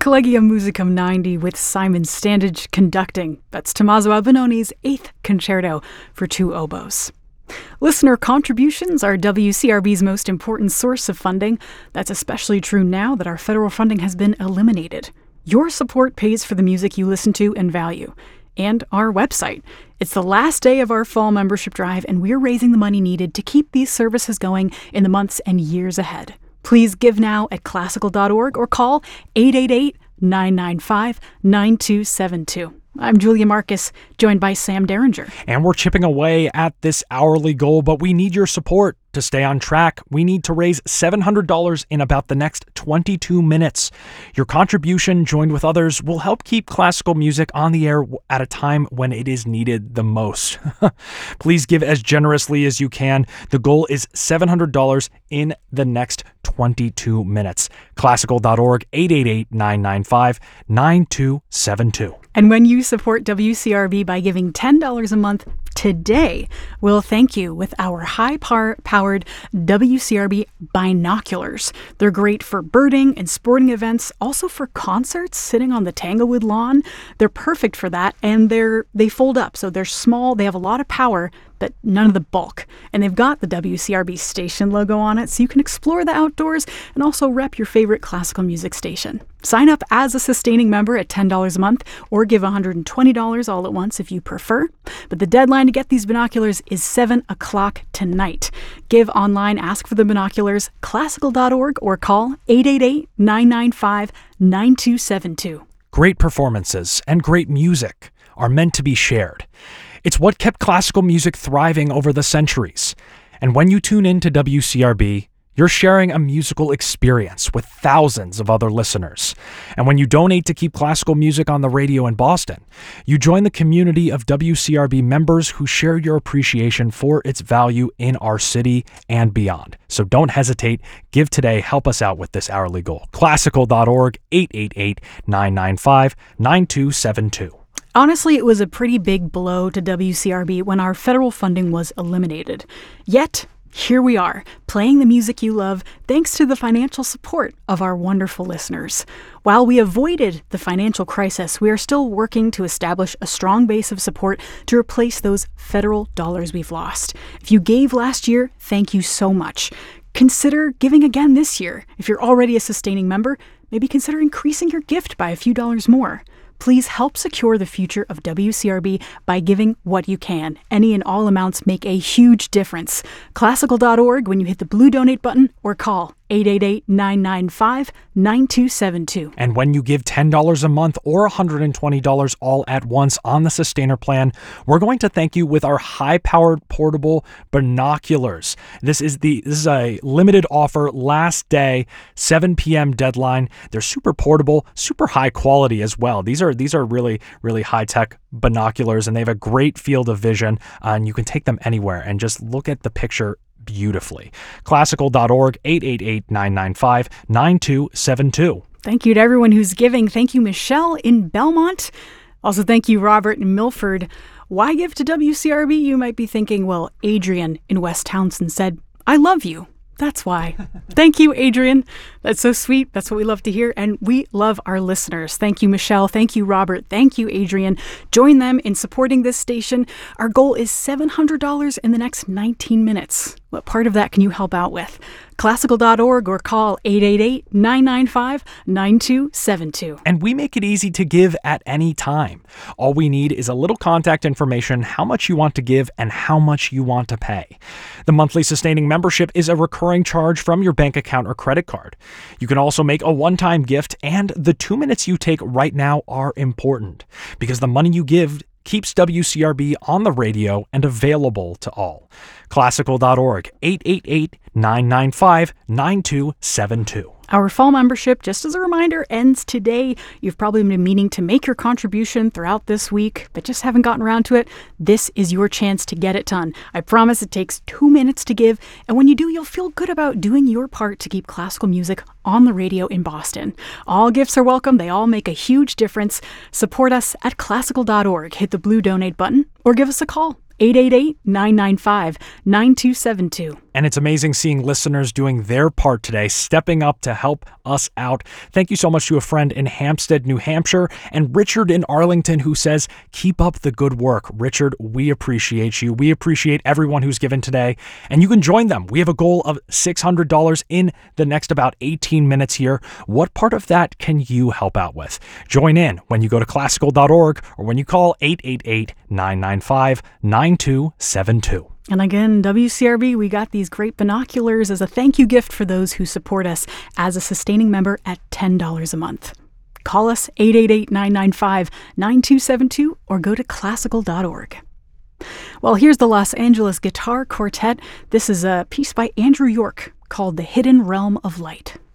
Collegium Musicum 90 with Simon Standage conducting. That's Tommaso Albinoni's 8th Concerto for 2 oboes. Listener contributions are WCRB's most important source of funding. That's especially true now that our federal funding has been eliminated. Your support pays for the music you listen to and value. And our website. It's the last day of our fall membership drive, and we're raising the money needed to keep these services going in the months and years ahead. Please give now at classical.org or call 888-995-9272. I'm Julia Marcus, joined by Sam Derringer. And we're chipping away at this hourly goal, but we need your support to stay on track. We need to raise $700 in about the next 22 minutes. Your contribution, joined with others, will help keep classical music on the air at a time when it is needed the most. Please give as generously as you can. The goal is $700 in the next 22 minutes. Classical.org, 888-995-9272. And when you support WCRB by giving $10 a month today, we'll thank you with our high-powered WCRB binoculars. They're great for birding and sporting events, also for concerts, sitting on the Tanglewood lawn. They're perfect for that, and they fold up, so they're small. They have a lot of power, but none of the bulk. And they've got the WCRB station logo on it, so you can explore the outdoors and also rep your favorite classical music station. Sign up as a sustaining member at $10 a month, or give $120 all at once if you prefer. But the deadline to get these binoculars is 7 o'clock tonight. Give online, ask for the binoculars, classical.org, or call 888-995-9272. Great performances and great music are meant to be shared. It's what kept classical music thriving over the centuries. And when you tune in to WCRB, you're sharing a musical experience with thousands of other listeners. And when you donate to keep classical music on the radio in Boston, you join the community of WCRB members who share your appreciation for its value in our city and beyond. So don't hesitate. Give today. Help us out with this hourly goal. Classical.org, 888-995-9272. Honestly, it was a pretty big blow to WCRB when our federal funding was eliminated. Yet, here we are, playing the music you love thanks to the financial support of our wonderful listeners. While we avoided the financial crisis, we are still working to establish a strong base of support to replace those federal dollars we've lost. If you gave last year, thank you so much. Consider giving again this year. If you're already a sustaining member, maybe consider increasing your gift by a few dollars more. Please help secure the future of WCRB by giving what you can. Any and all amounts make a huge difference. Classical.org when you hit the blue donate button, or call 888-995-9272. And when you give $10 a month or $120 all at once on the Sustainer plan, we're going to thank you with our high-powered portable binoculars. This is a limited offer, last day, 7 p.m. deadline. They're super portable, super high quality as well. These are really, really high-tech binoculars, and they have a great field of vision, and you can take them anywhere and just look at the picture beautifully. Classical.org, 888-995-9272. Thank you to everyone who's giving. Thank you, Michelle in Belmont. Also, thank you, Robert in Milford. Why give to WCRB? You might be thinking, well, Adrian in West Townsend said, I love you. That's why. Thank you, Adrian. That's so sweet. That's what we love to hear. And we love our listeners. Thank you, Michelle. Thank you, Robert. Thank you, Adrian. Join them in supporting this station. Our goal is $700 in the next 19 minutes. What part of that can you help out with? Classical.org or call 888-995-9272. And we make it easy to give at any time. All we need is a little contact information, how much you want to give, and how much you want to pay. The monthly sustaining membership is a recurring charge from your bank account or credit card. You can also make a one-time gift, and the 2 minutes you take right now are important because the money you give keeps WCRB on the radio and available to all. Classical.org, 888-995-9272. Our fall membership, just as a reminder, ends today. You've probably been meaning to make your contribution throughout this week, but just haven't gotten around to it. This is your chance to get it done. I promise it takes 2 minutes to give, and when you do, you'll feel good about doing your part to keep classical music on the radio in Boston. All gifts are welcome. They all make a huge difference. Support us at classical.org. Hit the blue donate button or give us a call. 888-995-9272. And it's amazing seeing listeners doing their part today, stepping up to help us out. Thank you so much to a friend in Hampstead, New Hampshire, and Richard in Arlington, who says, keep up the good work. Richard, we appreciate you. We appreciate everyone who's given today, and you can join them. We have a goal of $600 in the next about 18 minutes here. What part of that can you help out with? Join in when you go to classical.org or when you call 888-995-9272. And again, WCRB, we got these great binoculars as a thank you gift for those who support us as a sustaining member at $10 a month. Call us 888-995-9272 or go to classical.org. Well, here's the Los Angeles Guitar Quartet. This is a piece by Andrew York called The Hidden Realm of Light.